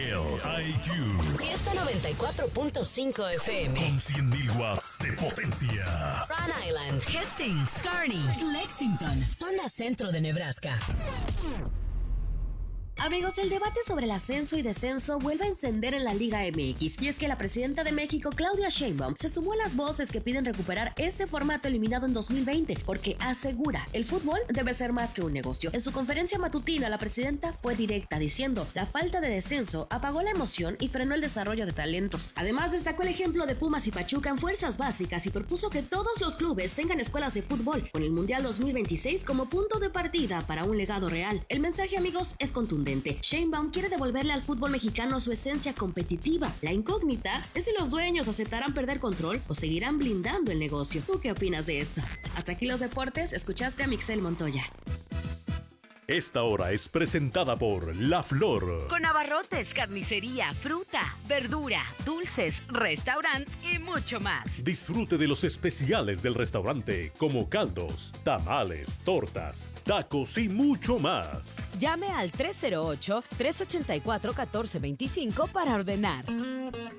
IQ. Fiesta 94.5 FM. Con 100.000 watts de potencia. Rhode Island, Hastings, Kearney, Lexington, zona centro de Nebraska. Amigos, el debate sobre el ascenso y descenso vuelve a encender en la Liga MX, y es que la presidenta de México, Claudia Sheinbaum, se sumó a las voces que piden recuperar ese formato eliminado en 2020, porque asegura, el fútbol debe ser más que un negocio. En su conferencia matutina, la presidenta fue directa, diciendo, la falta de descenso apagó la emoción y frenó el desarrollo de talentos. Además, destacó el ejemplo de Pumas y Pachuca en fuerzas básicas y propuso que todos los clubes tengan escuelas de fútbol, con el Mundial 2026 como punto de partida para un legado real. El mensaje, amigos, es contundente. Sheinbaum quiere devolverle al fútbol mexicano su esencia competitiva. La incógnita es si los dueños aceptarán perder control o seguirán blindando el negocio. ¿Tú qué opinas de esto? Hasta aquí los deportes, escuchaste a Mixel Montoya. Esta hora es presentada por La Flor. Con abarrotes, carnicería, fruta, verdura, dulces, restaurante y mucho más. Disfrute de los especiales del restaurante, como caldos, tamales, tortas, tacos y mucho más. Llame al 308-384-1425 para ordenar.